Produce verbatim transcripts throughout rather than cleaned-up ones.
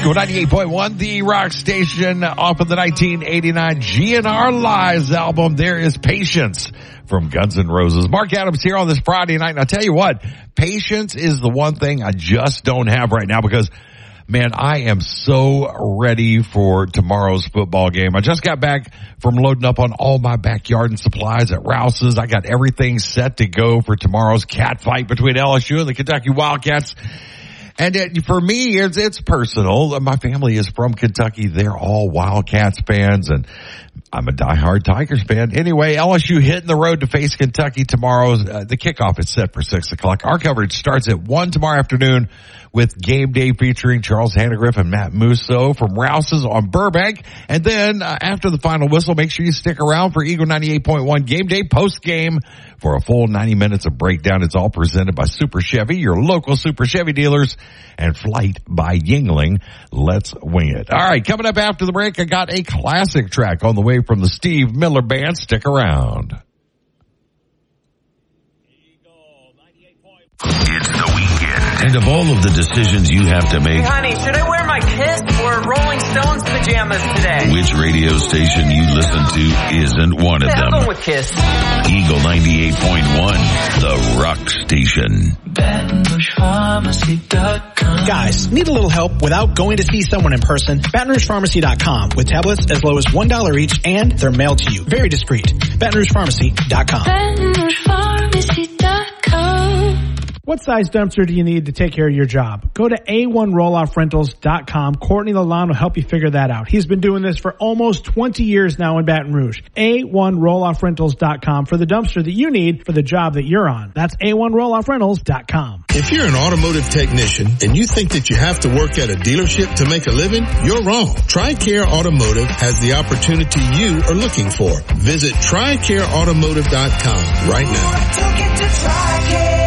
Eagle ninety-eight point one, the rock station, off of the nineteen eighty-nine G N R Lives album. There is Patience from Guns N' Roses. Mark Adams here on this Friday night. And I'll tell you what, patience is the one thing I just don't have right now because, man, I am so ready for tomorrow's football game. I just got back from loading up on all my backyard and supplies at Rouse's. I got everything set to go for tomorrow's cat fight between L S U and the Kentucky Wildcats. And it, for me, it's, it's personal. My family is from Kentucky. They're all Wildcats fans, and I'm a diehard Tigers fan. Anyway, L S U hitting the road to face Kentucky tomorrow. Uh, the kickoff is set for six o'clock. Our coverage starts at one tomorrow afternoon with Game Day featuring Charles Hannegriff and Matt Musso from Rouse's on Burbank. And then uh, after the final whistle, make sure you stick around for Eagle ninety-eight point one Game Day post-game for a full ninety minutes of breakdown. It's all presented by Super Chevy, your local Super Chevy dealers, and Flight by Yingling. Let's wing it. All right, coming up after the break, I got a classic track on the way from the Steve Miller Band. Stick around. It's the weekend. And of all of the decisions you have to make, hey, honey, should I wear my Kiss or Rolling Stones pajamas today? Which radio station you listen to isn't one of them. I'm going with Kiss. Eagle ninety-eight point one, the rock station. Baton Rouge Pharmacy dot com. Guys, need a little help without going to see someone in person? Baton Rouge Pharmacy dot com with tablets as low as one dollar each, and they're mailed to you. Very discreet. Baton Rouge Pharmacy dot com. Baton Rouge Pharmacy dot com. What size dumpster do you need to take care of your job? Go to A one roll off rentals dot com. Courtney Lalonde will help you figure that out. He's been doing this for almost twenty years now in Baton Rouge. A one roll off rentals dot com for the dumpster that you need for the job that you're on. That's A one roll off rentals dot com. If you're an automotive technician and you think that you have to work at a dealership to make a living, you're wrong. TRICARE Automotive has the opportunity you are looking for. Visit Tri Care Automotive dot com right now.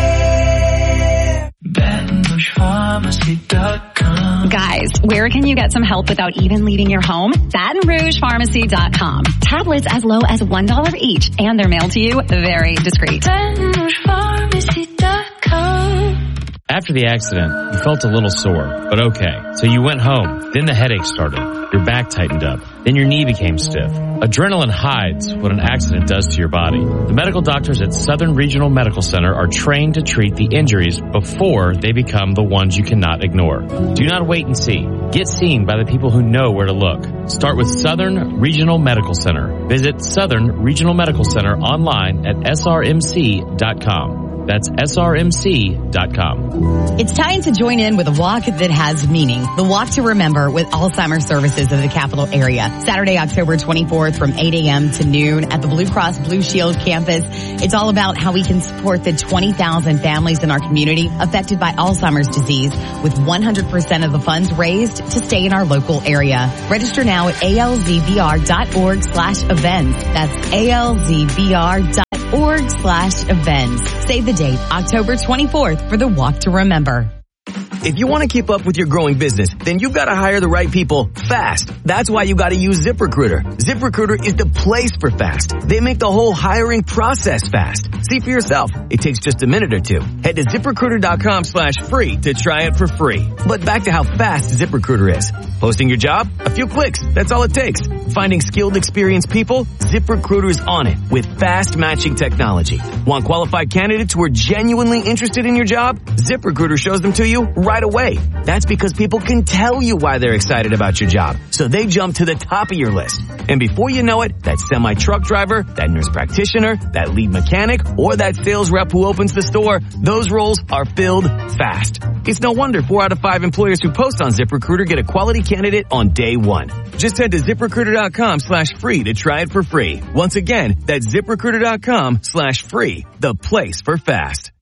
Baton Rouge Pharmacy dot com. Guys, where can you get some help without even leaving your home? Baton Rouge Pharmacy dot com. Tablets as low as one dollar each, and they're mailed to you very discreet. Baton Rouge Pharmacy dot com. After the accident, you felt a little sore, but okay. So you went home. Then the headache started. Your back tightened up. Then your knee became stiff. Adrenaline hides what an accident does to your body. The medical doctors at Southern Regional Medical Center are trained to treat the injuries before they become the ones you cannot ignore. Do not wait and see. Get seen by the people who know where to look. Start with Southern Regional Medical Center. Visit Southern Regional Medical Center online at S R M C dot com. That's S R M C dot com. It's time to join in with a walk that has meaning. The Walk to Remember with Alzheimer's Services of the Capital Area. Saturday, October twenty-fourth from eight a.m. to noon at the Blue Cross Blue Shield campus. It's all about how we can support the twenty thousand families in our community affected by Alzheimer's disease with one hundred percent of the funds raised to stay in our local area. Register now at A L Z V R dot org slash events. That's A L Z V R dot org slash events. Save the date, October twenty-fourth for the Walk to Remember. If you want to keep up with your growing business, then you've got to hire the right people fast. That's why you got to use ZipRecruiter. ZipRecruiter is the place for fast. They make the whole hiring process fast. See for yourself. It takes just a minute or two. Head to ZipRecruiter.com slash free to try it for free. But back to how fast ZipRecruiter is. Posting your job? A few clicks. That's all it takes. Finding skilled, experienced people? ZipRecruiter's on it with fast matching technology. Want qualified candidates who are genuinely interested in your job? ZipRecruiter shows them to you right away. That's because people can tell you why they're excited about your job. So they jump to the top of your list. And before you know it, that semi-truck driver, that nurse practitioner, that lead mechanic, or that sales rep who opens the store, those roles are filled fast. It's no wonder four out of five employers who post on ZipRecruiter get a quality candidate on day one. Just head to ZipRecruiter.com slash free to try it for free. Once again, that's ZipRecruiter.com slash free, the place for fast.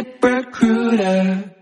ZipRecruiter.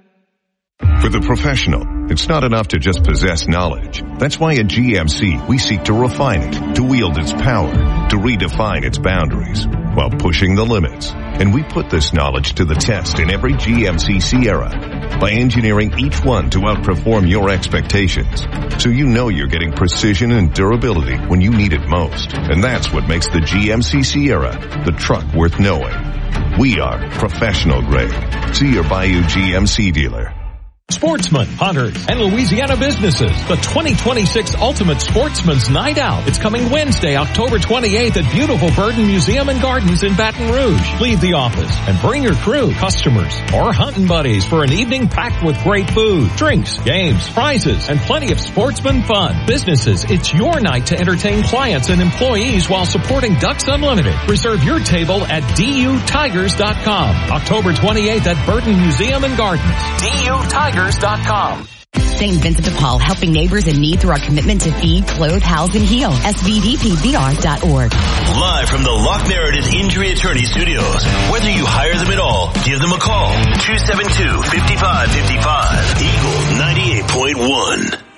For the professional, it's not enough to just possess knowledge. That's why at G M C, we seek to refine it, to wield its power, to redefine its boundaries, while pushing the limits. And we put this knowledge to the test in every G M C Sierra by engineering each one to outperform your expectations. So you know you're getting precision and durability when you need it most. And that's what makes the G M C Sierra the truck worth knowing. We are professional grade. See your Bayou G M C dealer. Sportsmen, hunters, and Louisiana businesses. The twenty twenty-six Ultimate Sportsman's Night Out. It's coming Wednesday, October twenty-eighth at beautiful Burton Museum and Gardens in Baton Rouge. Leave the office and bring your crew, customers, or hunting buddies for an evening packed with great food, drinks, games, prizes, and plenty of sportsman fun. Businesses, it's your night to entertain clients and employees while supporting Ducks Unlimited. Reserve your table at D U Tigers dot com. October twenty-eighth at Burton Museum and Gardens. D U Tigers dot com. Saint Vincent de Paul, helping neighbors in need through our commitment to feed, clothe, house, and heal. S V D P V R dot org. Live from the Lock Meredith Injury Attorney Studios. Whether you hire them at all, give them a call. two seven two, five five five five. Eagle ninety-eight point one.